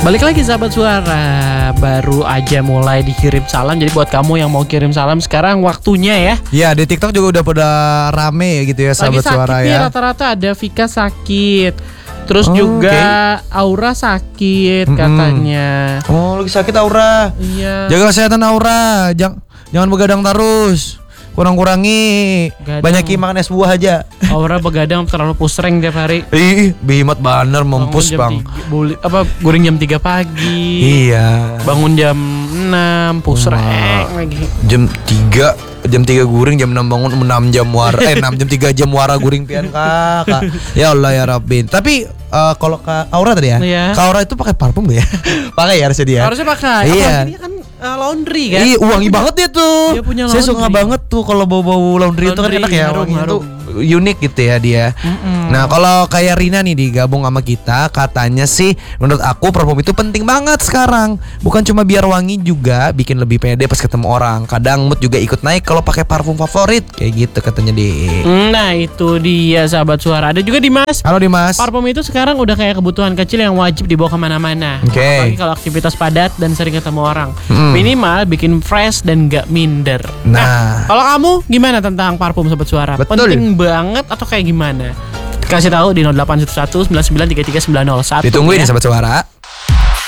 Balik lagi sahabat suara, baru aja mulai dikirim salam. Jadi buat kamu yang mau kirim salam sekarang waktunya ya. Ya di TikTok juga udah pada rame ya gitu ya sahabat Lagi sakit suara nih, ya. rata-rata ada Vika sakit. Terus juga Aura sakit katanya. Oh lagi sakit Aura. Iya. Jaga kesehatan Aura, jangan begadang terus. Kurang-kurangi, Gadang. banyakin makan es buah aja. Aura begadang terlalu pusreng tiap hari. Ih, bimat baner mampus Bangun bang. Guring jam 3 pagi. Iya. Bangun jam 6 pusreng lagi. Jam 3 guring, jam 6 bangun 6 jam wara 6 jam 3 jam wara guring pian kakak. Ya Allah ya Rabbin. Tapi kalau Kak Aura tadi ya, Iya. Kak Aura itu pakai parfum gak ya? Pakai ya harusnya dia. Harusnya pakai. Iya. Apalagi dia kan laundry kan. Iya, wangi banget dia tuh. Dia punya Saya suka laundry. banget tuh kalau bau-bau laundry itu kan Laundry, enak ya, harum, wanginya harum. tuh unik gitu ya dia. Nah, kalau kayak Rina nih digabung sama kita, katanya sih menurut aku parfum itu penting banget sekarang. Bukan cuma biar wangi, juga bikin lebih pede pas ketemu orang. Kadang mood juga ikut naik kalau pakai parfum favorit kayak gitu katanya di. Nah itu dia sahabat suara. Ada juga Dimas. Halo Dimas. Parfum itu sekarang udah kayak kebutuhan kecil yang wajib dibawa kemana-mana. Oke. Apalagi kalau aktivitas padat dan sering ketemu orang. Minimal bikin fresh dan gak minder. Nah. Kalau kamu gimana tentang parfum sobat suara? Betul. Penting banget atau kayak gimana? Kasih tahu di 0811 9933 901. Ditungguin ya. ya sahabat suara.